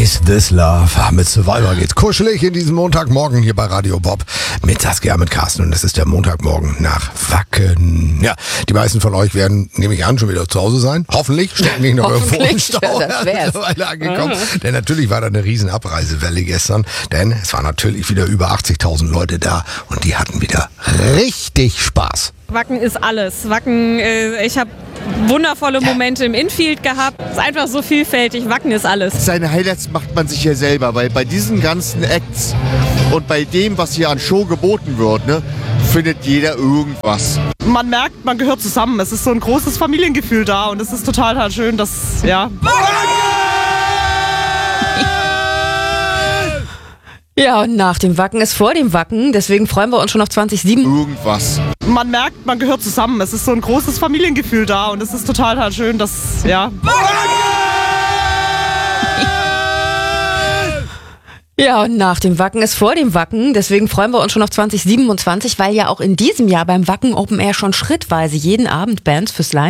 Is This Love? Mit Survivor geht's kuschelig in diesem Montagmorgen hier bei Radio Bob mit Saskia, mit Carsten, und es ist der Montagmorgen nach Wacken. Ja, die meisten von euch werden, nehme ich an, schon wieder zu Hause sein. Hoffentlich stecken nicht noch irgendwo im Stau mittlerweile angekommen. Denn natürlich war da eine riesen Abreisewelle gestern, denn es waren natürlich wieder über 80.000 Leute da und die hatten wieder richtig Spaß. Wacken ist alles. Wacken, ich habe wundervolle Momente im Infield gehabt. Es ist einfach so vielfältig. Wacken ist alles. Seine Highlights macht man sich ja selber, weil bei diesen ganzen Acts und bei dem, was hier an Show geboten wird, ne, findet jeder irgendwas. Man merkt, man gehört zusammen. Es ist so ein großes Familiengefühl da und es ist total schön, dass, ja... Ja, und nach dem Wacken ist vor dem Wacken, deswegen freuen wir uns schon auf 2007. Irgendwas. Man merkt, man gehört zusammen. Es ist so ein großes Familiengefühl da und es ist total schön, dass, ja... Ja, und nach dem Wacken ist vor dem Wacken, deswegen freuen wir uns schon auf 2027, weil ja auch in diesem Jahr beim Wacken Open Air schon schrittweise jeden Abend Bands fürs Line